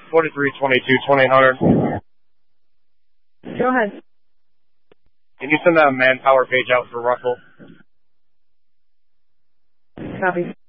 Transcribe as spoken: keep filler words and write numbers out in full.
forty-three twenty-two twenty-eight hundred. Go ahead. Can you send that manpower page out for Russell? Copy.